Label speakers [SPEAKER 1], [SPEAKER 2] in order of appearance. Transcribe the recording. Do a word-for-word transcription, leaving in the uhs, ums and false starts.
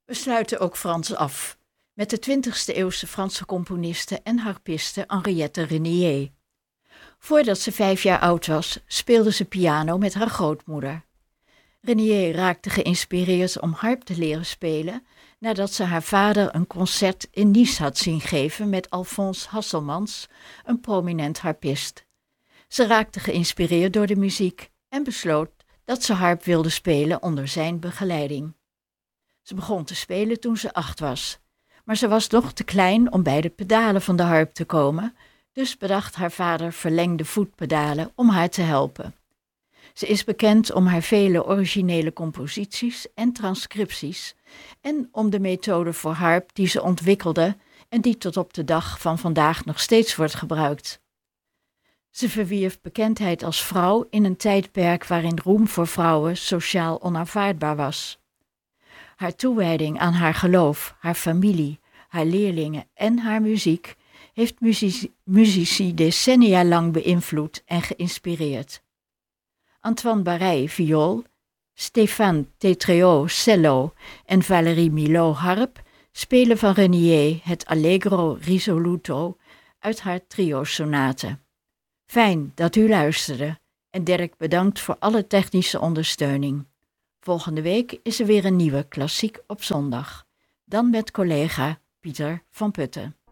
[SPEAKER 1] We sluiten ook Frans af met de twintigste eeuwse Franse componiste en harpiste Henriette Renier. Voordat ze vijf jaar oud was, speelde ze piano met haar grootmoeder. Renier raakte geïnspireerd om harp te leren spelen nadat ze haar vader een concert in Nice had zien geven met Alphonse Hasselmans, een prominent harpist. Ze raakte geïnspireerd door de muziek en besloot dat ze harp wilde spelen onder zijn begeleiding. Ze begon te spelen toen ze acht was, maar ze was nog te klein om bij de pedalen van de harp te komen, dus bedacht haar vader verlengde voetpedalen om haar te helpen. Ze is bekend om haar vele originele composities en transcripties en om de methode voor harp die ze ontwikkelde en die tot op de dag van vandaag nog steeds wordt gebruikt. Ze verwierf bekendheid als vrouw in een tijdperk waarin roem voor vrouwen sociaal onaanvaardbaar was. Haar toewijding aan haar geloof, haar familie, haar leerlingen en haar muziek heeft muzici, muzici decennia lang beïnvloed en geïnspireerd. Antoine Barrey, viool, Stéphane Tétréault, cello en Valérie Milhaud, harp, spelen van Renier het Allegro risoluto uit haar trio-sonate. Fijn dat u luisterde en Dirk bedankt voor alle technische ondersteuning. Volgende week is er weer een nieuwe Klassiek op zondag. Dan met collega Pieter van Putten.